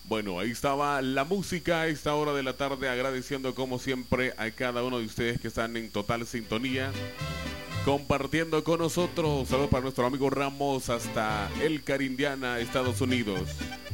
Bueno, ahí estaba la música a esta hora de la tarde, agradeciendo como siempre a cada uno de ustedes que están en total sintonía, compartiendo con nosotros. Saludos para nuestro amigo Ramos hasta El Carindiana, Estados Unidos.